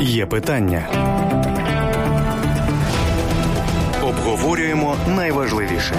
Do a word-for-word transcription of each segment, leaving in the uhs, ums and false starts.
Є питання. Обговорюємо найважливіше.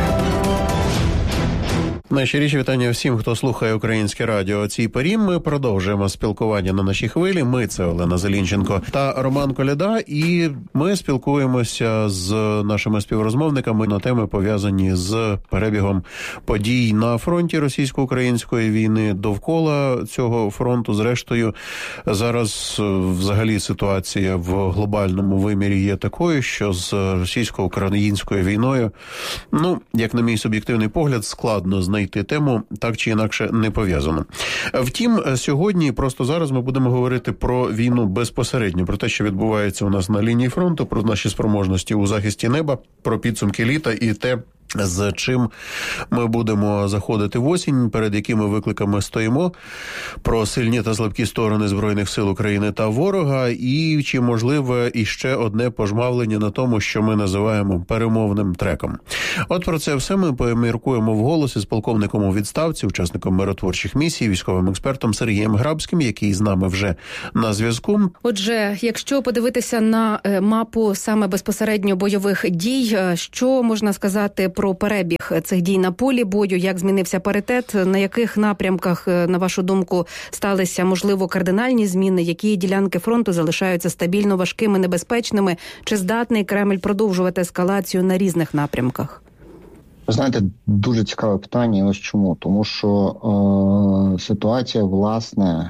Найщиріші вітання всім, хто слухає Українське радіо. О цій порі ми продовжуємо спілкування на нашій хвилі. Ми – це Олена Зелінченко та Роман Коляда. І ми спілкуємося з нашими співрозмовниками на теми, пов'язані з перебігом подій на фронті російсько-української війни. Довкола цього фронту, зрештою, зараз взагалі ситуація в глобальному вимірі є такою, що з російсько-українською війною, ну, як на мій суб'єктивний погляд, складно знайти тему, так чи інакше не пов'язано. Втім, сьогодні, просто зараз ми будемо говорити про війну безпосередньо, про те, що відбувається у нас на лінії фронту, про наші спроможності у захисті неба, про підсумки літа і те, з чим ми будемо заходити в осінь, перед якими викликами стоїмо, про сильні та слабкі сторони Збройних сил України та ворога, і чи можливе іще одне пожмавлення на тому, що ми називаємо перемовним треком. От про це все ми поміркуємо вголос із полковником у відставці, учасником миротворчих місій, військовим експертом Сергієм Грабським, який з нами вже на зв'язку. Отже, якщо подивитися на мапу саме безпосередньо бойових дій, що можна сказати про перебіг цих дій на полі бою, як змінився паритет, на яких напрямках, на вашу думку, сталися, можливо, кардинальні зміни, які ділянки фронту залишаються стабільно важкими, небезпечними, чи здатний Кремль продовжувати ескалацію на різних напрямках? Ви знаєте, дуже цікаве питання, ось чому. Тому що е, ситуація, власне,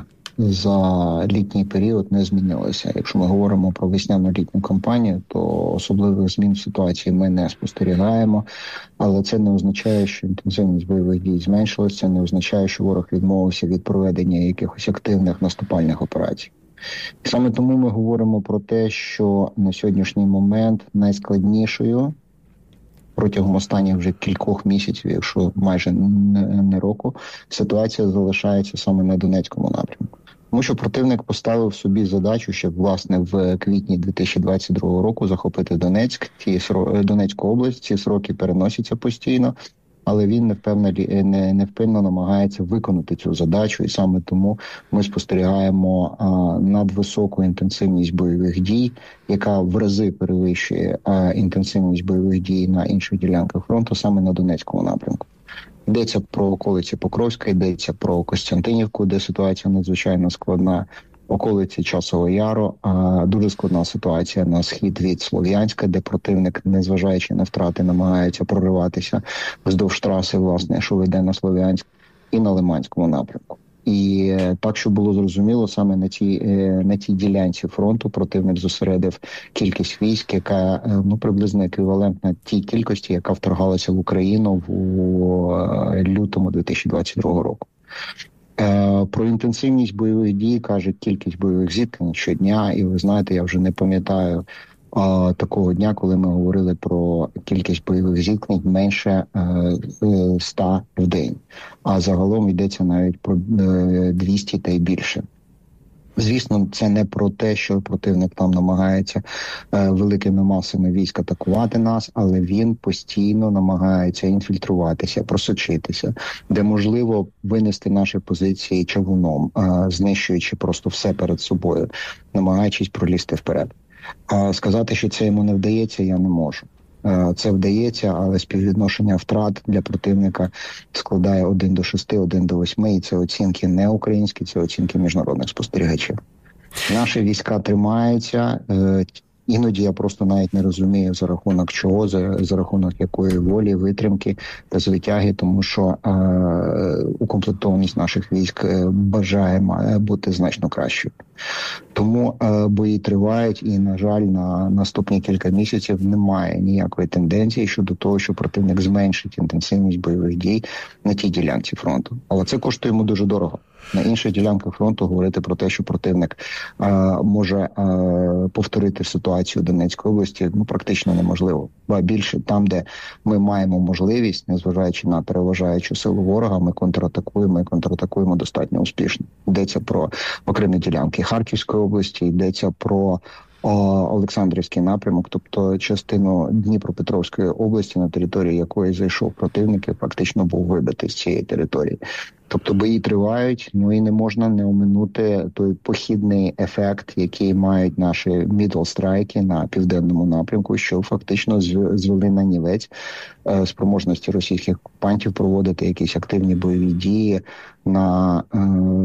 за літній період не змінилася. Якщо ми говоримо про весняно-літню кампанію, то особливих змін в ситуації ми не спостерігаємо, але це не означає, що інтенсивність бойових дій зменшилася, це не означає, що ворог відмовився від проведення якихось активних наступальних операцій. І саме тому ми говоримо про те, що на сьогоднішній момент найскладнішою протягом останніх вже кількох місяців, якщо майже не року, ситуація залишається саме на Донецькому напрямку. Тому що противник поставив собі задачу ще, власне, в квітні дві тисячі двадцять другого року захопити Донецьк, ті Донецьку область, ці сроки переносяться постійно, але він невпевно, не, невпинно намагається виконати цю задачу, і саме тому ми спостерігаємо а, надвисоку інтенсивність бойових дій, яка в рази перевищує а, інтенсивність бойових дій на інших ділянках фронту, саме на Донецькому напрямку. Йдеться про околиці Покровська, йдеться про Костянтинівку, де ситуація надзвичайно складна, околиці Часового Яру, а дуже складна ситуація на схід від Слов'янська, де противник, незважаючи на втрати, намагається прориватися вздовж траси, власне, що веде на Слов'янськ, і на Лиманському напрямку. І так, щоб було зрозуміло, саме на цій, на цій ділянці фронту противник зосередив кількість військ, яка ну, приблизно еквівалентна тій кількості, яка вторгалася в Україну в лютому дві тисячі двадцять другого року. Про інтенсивність бойових дій каже кількість бойових зіткнень щодня, і ви знаєте, я вже не пам'ятаю а, такого дня, коли ми говорили про кількість бойових зіткнень менше ста в день. А загалом йдеться навіть про двісті та й більше. Звісно, це не про те, що противник там намагається е, великими масами військ атакувати нас, але він постійно намагається інфільтруватися, просочитися, де можливо винести наші позиції човуном, е, знищуючи просто все перед собою, намагаючись пролізти вперед. А сказати, що це йому не вдається, я не можу. Це вдається, але співвідношення втрат для противника складає один до шести, один до восьми, і це оцінки не українські, це оцінки міжнародних спостерігачів. Наші війська тримаються, іноді я просто навіть не розумію, за рахунок чого, за, за рахунок якої волі, витримки та звитяги, тому що е, укомплектованість наших військ бажає має бути значно кращою. Тому е, бої тривають, і, на жаль, на наступні кілька місяців немає ніякої тенденції щодо того, що противник зменшить інтенсивність бойових дій на тій ділянці фронту. Але це коштує йому дуже дорого. На інших ділянках фронту говорити про те, що противник е, може е, повторити ситуацію в Донецькій області, ну, практично неможливо. Ба більше, там, де ми маємо можливість, незважаючи на переважаючу силу ворога, ми контратакуємо і контратакуємо достатньо успішно. Йдеться про окремі ділянки Харківської області, йдеться про Олександрівський напрямок, тобто частину Дніпропетровської області, на території якої зайшов противник, і фактично був вибитий з цієї території. Тобто бої тривають, ну і не можна не оминути той похідний ефект, який мають наші мідл-страйки на південному напрямку, що фактично звели на нівець е, спроможності російських окупантів проводити якісь активні бойові дії на, е,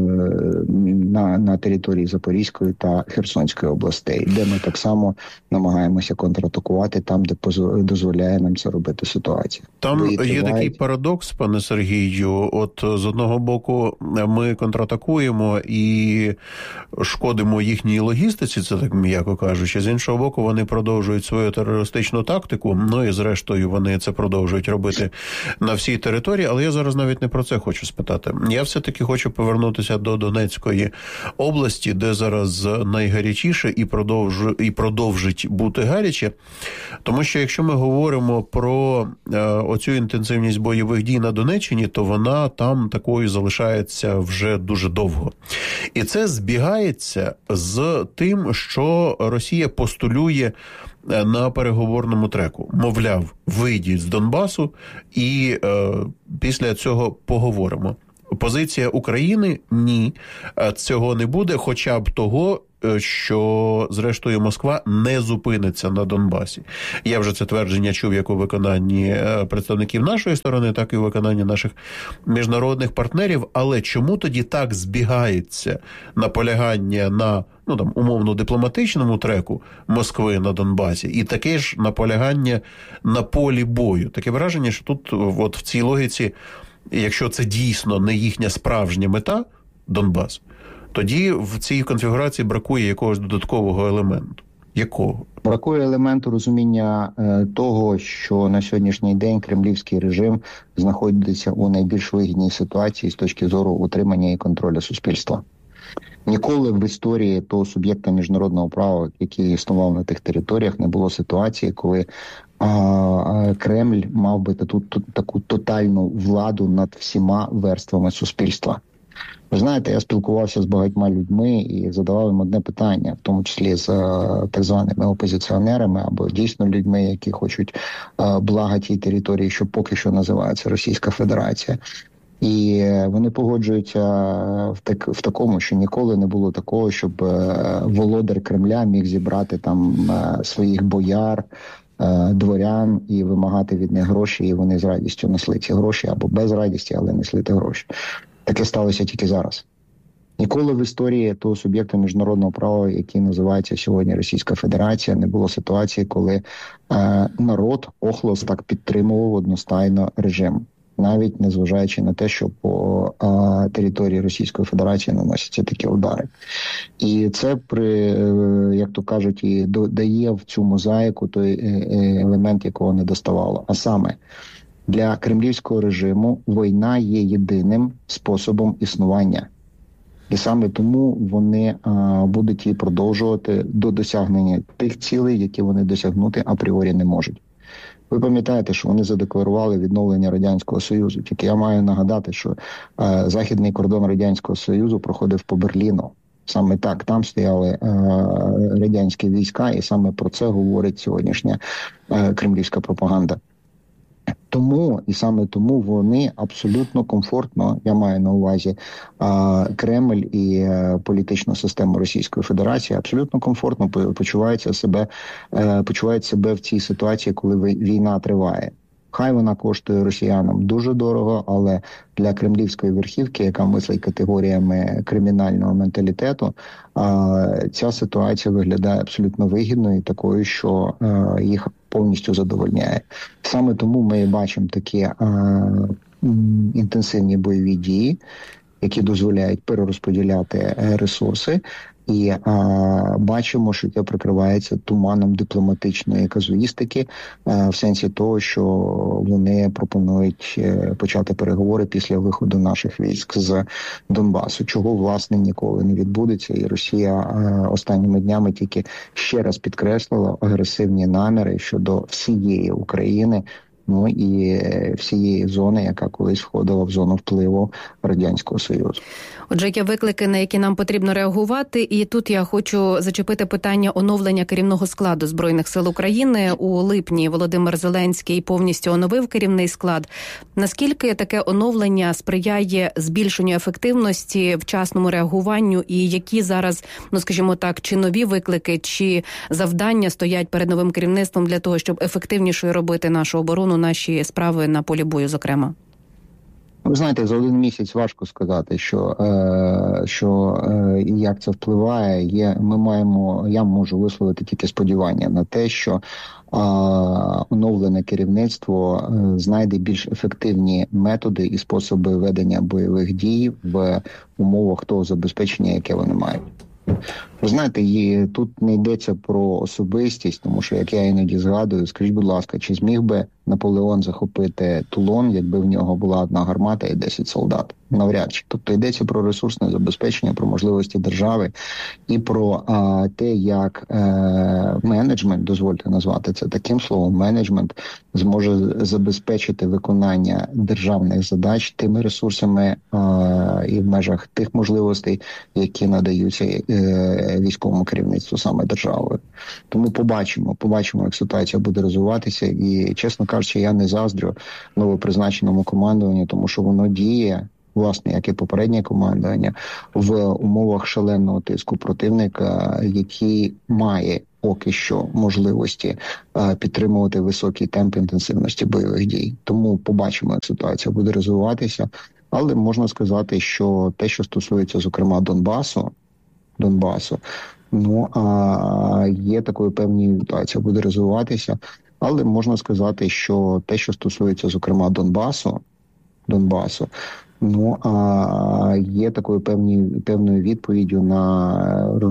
на, на території Запорізької та Херсонської областей, де ми так само намагаємося контратакувати там, де дозволяє нам це робити ситуація. Там Бої є тривають. такий парадокс, пане Сергію, от з одного боку ми контратакуємо і шкодимо їхній логістиці, це так м'яко кажучи, з іншого боку вони продовжують свою терористичну тактику, ну і зрештою вони це продовжують робити на всій території, але я зараз навіть не про це хочу спитати. Я все-таки хочу повернутися до Донецької області, де зараз найгарячіше і, продовж... і продовжить бути гаряче, тому що якщо ми говоримо про е, оцю інтенсивність бойових дій на Донеччині, то вона там такою залишається вже дуже довго. І це збігається з тим, що Росія постулює на переговорному треку. Мовляв, вийдіть з Донбасу і е, після цього поговоримо. Позиція України – ні, цього не буде, хоча б того, що, зрештою, Москва не зупиниться на Донбасі. Я вже це твердження чув як у виконанні представників нашої сторони, так і у виконанні наших міжнародних партнерів. Але чому тоді так збігається наполягання на, ну там, умовно дипломатичному треку Москви на Донбасі і таке ж наполягання на полі бою? Таке враження, що тут от в цій логіці, якщо це дійсно не їхня справжня мета, Донбас, тоді в цій конфігурації бракує якогось додаткового елементу. Якого? Бракує елементу розуміння е, того, що на сьогоднішній день кремлівський режим знаходиться у найбільш вигідній ситуації з точки зору утримання і контролю суспільства. Ніколи в історії того суб'єкта міжнародного права, який існував на тих територіях, не було ситуації, коли а, Кремль мав би таку, таку тотальну владу над всіма верствами суспільства. Ви знаєте, я спілкувався з багатьма людьми і задавав їм одне питання, в тому числі з так званими опозиціонерами або дійсно людьми, які хочуть блага тій території, що поки що називається Російська Федерація. І вони погоджуються в, так, в такому, що ніколи не було такого, щоб володар Кремля міг зібрати там своїх бояр, дворян і вимагати від них гроші, і вони з радістю несли ці гроші, або без радісті, але несли ті гроші. Таке сталося тільки зараз. Ніколи в історії того суб'єкта міжнародного права, який називається сьогодні Російська Федерація, не було ситуації, коли е, народ охлос так підтримував одностайно режим, навіть незважаючи на те, що по е, території Російської Федерації наносяться такі удари. І це, при, е, як то кажуть, і додає в цю мозаїку той е, елемент, якого не доставало. А саме, для кремлівського режиму війна є єдиним способом існування. І саме тому вони а, будуть її продовжувати до досягнення тих цілей, які вони досягнути апріорі не можуть. Ви пам'ятаєте, що вони задекларували відновлення Радянського Союзу. Тільки я маю нагадати, що а, західний кордон Радянського Союзу проходив по Берліну. Саме так, там стояли а, радянські війська, і саме про це говорить сьогоднішня а, кремлівська пропаганда. Тому, і саме тому вони абсолютно комфортно, я маю на увазі Кремль і політичну систему Російської Федерації, абсолютно комфортно почуваються себе, почувають себе в цій ситуації, коли війна триває. Хай вона коштує росіянам дуже дорого, але для кремлівської верхівки, яка мислить категоріями кримінального менталітету, ця ситуація виглядає абсолютно вигідною і такою, що їх повністю задовольняє. Саме тому ми бачимо такі інтенсивні бойові дії, які дозволяють перерозподіляти ресурси. І а, бачимо, що це прикривається туманом дипломатичної казуїстики, а, в сенсі того, що вони пропонують почати переговори після виходу наших військ з Донбасу, чого, власне, ніколи не відбудеться. І Росія а, останніми днями тільки ще раз підкреслила агресивні наміри щодо всієї України ну і всієї зони, яка колись входила в зону впливу Радянського Союзу. Отже, є виклики, на які нам потрібно реагувати, і тут я хочу зачепити питання оновлення керівного складу Збройних сил України. У липні Володимир Зеленський повністю оновив керівний склад. Наскільки таке оновлення сприяє збільшенню ефективності, вчасному реагуванню, і які зараз, ну скажімо так, чи нові виклики, чи завдання стоять перед новим керівництвом для того, щоб ефективніше робити нашу оборону, наші справи на полі бою, зокрема? Ви знаєте, за один місяць важко сказати, що, е, що е, як це впливає. Є, ми маємо, я можу висловити тільки сподівання на те, що е, оновлене керівництво е, знайде більш ефективні методи і способи ведення бойових дій в умовах того забезпечення, яке вони мають. Ви знаєте, і тут не йдеться про особистість, тому що, як я іноді згадую, скажіть, будь ласка, чи зміг би Наполеон захопити Тулон, якби в нього була одна гармата і десять солдат? Навряд чи. Тобто йдеться про ресурсне забезпечення, про можливості держави і про а, те, як е, менеджмент, дозвольте назвати це таким словом, менеджмент зможе забезпечити виконання державних задач тими ресурсами а, і в межах тих можливостей, які надаються е, військовому керівництву саме державою. Тому побачимо, побачимо, як ситуація буде розвиватися. І, чесно кажучи, я не заздрю новопризначеному командуванню, тому що воно діє, власне, як і попереднє командування, в умовах шаленого тиску противника, який має поки що можливості е, підтримувати високий темп інтенсивності бойових дій. Тому побачимо, як ситуація буде розвиватися. Але можна сказати, що те, що стосується, зокрема, Донбасу, Донбасу, ну, а є такою певною ситуація буде розвиватися. Але можна сказати, що те, що стосується, зокрема, Донбасу, Донбасу, ну, а є такою певною, певною відповіддю на